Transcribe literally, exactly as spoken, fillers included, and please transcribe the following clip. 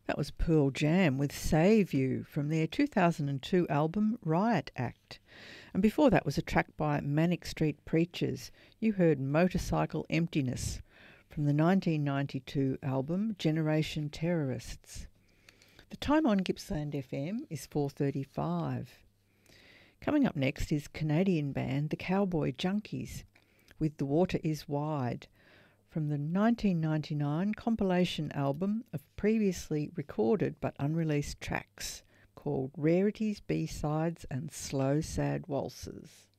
That was Pearl Jam with Save You from their two thousand two album Riot Act. And before that was a track by Manic Street Preachers. You heard Motorcycle Emptiness from the nineteen ninety-two album Generation Terrorists. The time on Gippsland F M is four thirty-five. Coming up next is Canadian band The Cowboy Junkies with The Water Is Wide from the nineteen ninety-nine compilation album of previously recorded but unreleased tracks called Rarities, B-Sides and Slow Sad Waltzes.